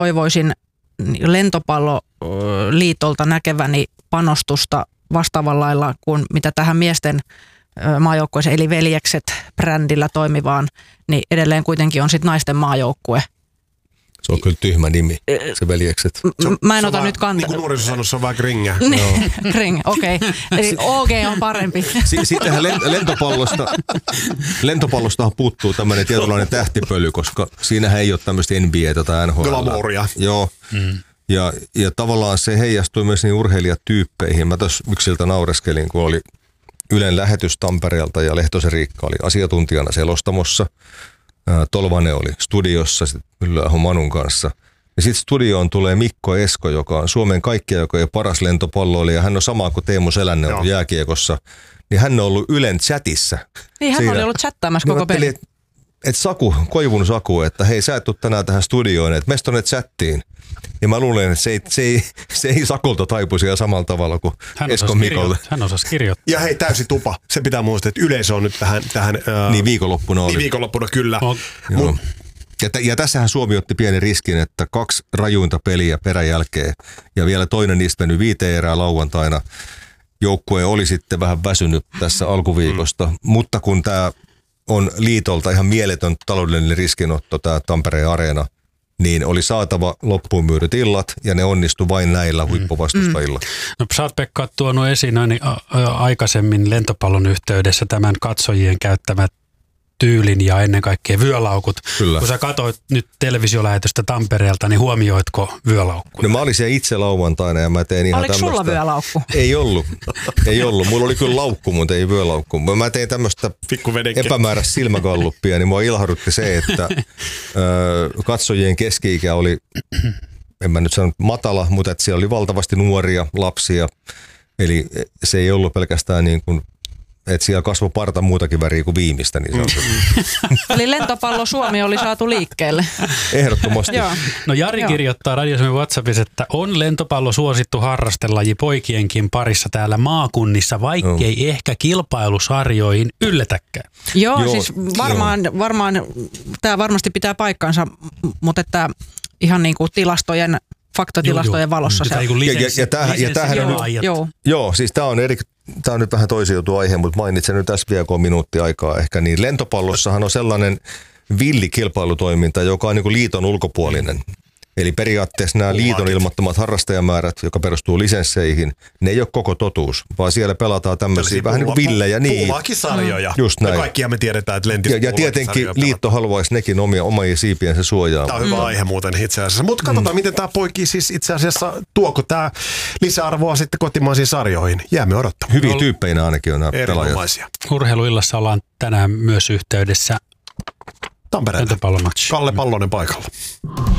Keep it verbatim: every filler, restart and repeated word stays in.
toivoisin lentopalloliitolta näkeväni panostusta vastaavalla lailla kuin mitä tähän miesten maajoukkueeseen, eli Veljekset brändillä toimivaan, niin edelleen kuitenkin on sitten naisten maajoukkue. Se on kyllä tyhmä nimi, se Veljekset. Se on, Mä en ota nyt kantaa. Niin kuin nuoriso sanoi, se on vähän kringä. Kring, okei. Okay. Eli O G on parempi. Sittenhän lentopallosta, lentopallostahan puuttuu tämmöinen tietynlainen tähtipöly, koska siinähän ei ole tämmöistä N B A:tä tai N H L. Glamouria. Joo. Mm. Ja, ja tavallaan se heijastui myös niin urheilijatyyppeihin. Mä tuossa yksiltä naureskelin, kun oli Ylen lähetys Tampereelta ja Lehtosen Riikka oli asiantuntijana selostamossa. Tolvanen oli studiossa Myllyaahon Manun kanssa. Ja sitten studioon tulee Mikko Esko, joka on Suomen kaikkien aikojen paras lentopalloilija. Hän on sama kuin Teemu Selänne ollut jääkiekossa. Niin hän on ollut Ylen chatissa. Niin, hän Siinä. oli ollut chattaamassa koko peli. Että et Saku, Koivun Saku, että hei, sä et tuu tänään tähän studioon, että meistä tonne chattiin. Ja mä luulen, että se ei, se ei, se ei Sakulta taipuisi ihan samalla tavalla kuin Eskon Mikolta. Hän osasi kirjoittaa. Ja hei, täysi tupa. Se pitää muistaa, että yleisö on nyt tähän... tähän ää... Niin viikonloppuna oli. Niin viikonloppuna, kyllä. No. Mut... Ja, t- ja tässähän Suomi otti pienen riskin, että kaksi rajuinta peliä peräjälkeen. Ja vielä toinen niistä mennyt viiteen erää lauantaina. Joukkue oli sitten vähän väsynyt tässä alkuviikosta. Mm. Mutta kun tämä on liitolta ihan mieletön taloudellinen riskinotto, tämä Tampereen Areena, niin oli saatava loppuun myydyt illat, ja ne onnistu vain näillä huippuvastustajilla. Mm. No sä oot, Pekka, tuonut esiin aina aikaisemmin lentopallon yhteydessä tämän katsojien käyttämät tyylin ja ennen kaikkea vyölaukut. Kyllä. Kun sä katsoit nyt televisiolähetystä Tampereelta, niin huomioitko vyölaukkuja? No mä olin siellä itse lauantaina ja mä tein ihan Oliko tämmöistä... sulla vyölaukku? Ei ollut. Ei ollut. Mulla oli kyllä laukku, mutta ei vyölaukku. Mä tein tämmöistä epämääräistä silmäkalluppia, niin mua ilahdutti se, että ö, katsojien keski-ikä oli, en mä nyt sano matala, mutta että siellä oli valtavasti nuoria lapsia. Eli se ei ollut pelkästään niin kuin että siellä kasvoi parta muutakin väriä kuin viimeistä. Niin mm. Eli lentopallo Suomi oli saatu liikkeelle. Ehdottomasti. No Jari kirjoittaa Radio Suomen WhatsAppissa, että on lentopallo suosittu harrastelaji poikienkin parissa täällä maakunnissa, vaikkei no. ehkä kilpailusarjoihin yllätäkään. Joo, Joo siis varmaan, varmaan tämä varmasti pitää paikkansa, mutta että ihan niin kuin tilastojen, faktatilastojen joo, valossa. Se. Ja, ja, ja tämähän, ja tämähän on nyt, joo. joo, siis tämä on eri... Tämä on nyt vähän toisiutu aihe, mutta mainitsen nyt tässä vielä, kun on minuutti aikaa ehkä. Niin lentopallossahan on sellainen villikilpailutoiminta, joka on niin kuin liiton ulkopuolinen. Eli periaatteessa nämä liiton ilmoittamat harrastajamäärät, joka perustuu lisensseihin, ne ei ole koko totuus, vaan siellä pelataan tämmöisiä vähän niin kuin villejä. Niin. Puhuvaakin sarjoja. Just näin. Ja kaikkia me tiedetään, että lentis. Ja, ja tietenkin liitto haluaisi nekin omia, omia siipiensä suojaa. Tämä on hyvä mm. aihe muuten itse asiassa. Mutta katsotaan, mm. miten tämä poikii siis itse asiassa, tuoko tämä lisäarvoa sitten kotimaisiin sarjoihin. Jäämme odottamaan. Hyviä tyyppeinä ainakin on nämä pelaajat. Urheiluillassa ollaan tänään myös yhteydessä Tampereella. Kalle Pallonen paikalla.